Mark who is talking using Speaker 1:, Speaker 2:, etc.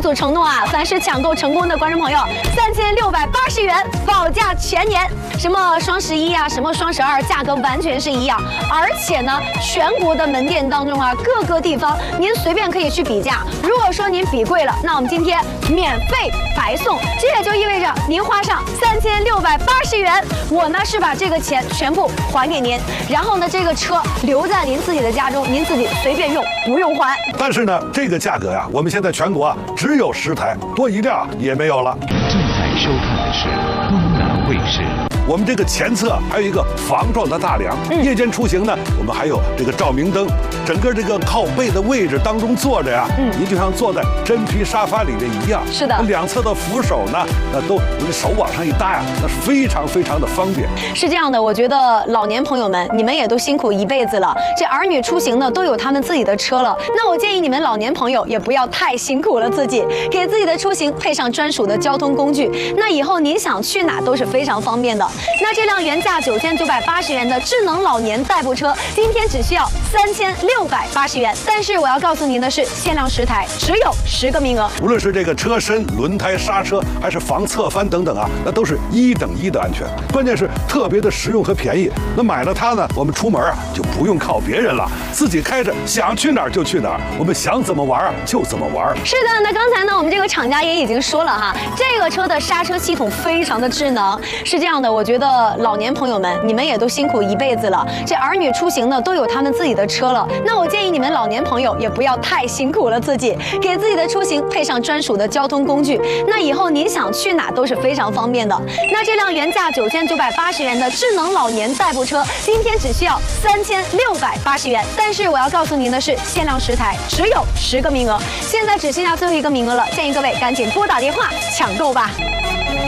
Speaker 1: 所承诺啊，凡是抢购成功的观众朋友，3680元保价全年。什么双11啊，什么双12，价格完全是一样。而且呢，全国的门店当中啊，各个地方您随便可以去比价。如果说您比贵了，那我们今天免费白送，这也就意味着您花上3680元，我呢是把这个钱全部还给您，然后呢这个车留在您自己的家中，您自己随便用，不用还。
Speaker 2: 但是呢，这个价格呀，我们现在全国啊只有10台，多一辆也没有了。
Speaker 3: 正在收看的是东南卫视。
Speaker 2: 我们这个前侧还有一个防撞的大梁，夜间出行呢，我们还有这个照明灯，整个这个靠背的位置当中坐着呀，你就像坐在真皮沙发里面一样。
Speaker 1: 是的，
Speaker 2: 两侧的扶手呢，那都手往上一搭呀，那是非常非常的方便。
Speaker 1: 是这样的，我觉得老年朋友们，你们也都辛苦一辈子了，这儿女出行呢都有他们自己的车了，那我建议你们老年朋友也不要太辛苦了自己，给自己的出行配上专属的交通工具，那以后您想去哪都是非常方便的。那这辆原价9980元的智能老年代步车，今天只需要3680元。但是我要告诉您的是，限量10台，只有10个名额。
Speaker 2: 无论是这个车身、轮胎、刹车，还是防侧翻等等啊，那都是1等1的安全。关键是特别的实用和便宜。那买了它呢，我们出门啊就不用靠别人了，自己开着想去哪儿就去哪儿，我们想怎么玩啊就怎么玩。
Speaker 1: 是的，那刚才呢，我们这个厂家也已经说了哈，这个车的刹车系统非常的智能。是这样的，我觉得老年朋友们，你们也都辛苦一辈子了，这儿女出行呢都有他们自己的车了，那我建议你们老年朋友也不要太辛苦了自己，给自己的出行配上专属的交通工具，那以后您想去哪都是非常方便的。那这辆原价9980元的智能老年代步车，今天只需要3680元。但是我要告诉您的是，限量10台，只有10个名额，现在只剩下最后1个名额了，建议各位赶紧拨打电话抢购吧。